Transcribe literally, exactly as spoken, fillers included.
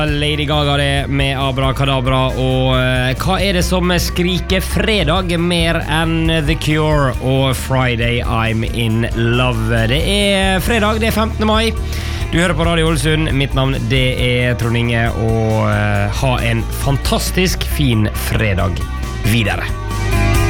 Lady Gaga det med Abracadabra. Og uh, hva er det som skriker fredag mer enn The Cure og Friday I'm in Love? Det er fredag, det er femtende mai. Du hører på Radio Ålesund. Mitt navn det er Trond Inge. Og uh, ha en fantastisk fin fredag videre.